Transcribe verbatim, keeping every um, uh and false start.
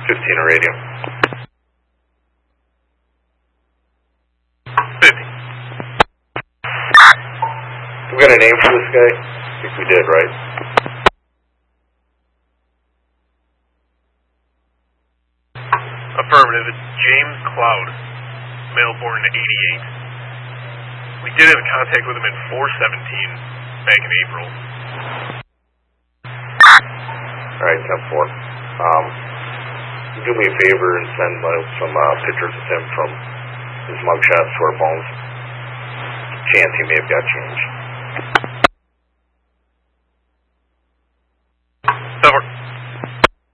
fifteen on radio. fifty. We got a name for this guy? I think we did, right? Affirmative. It's James Cloud, male born in eighty-eight. We did have contact with him in four seventeen back in April. Alright, ten four. Um, do me a favor and send uh, some uh, pictures of him from his mugshots to our phones. Chance he may have got changed.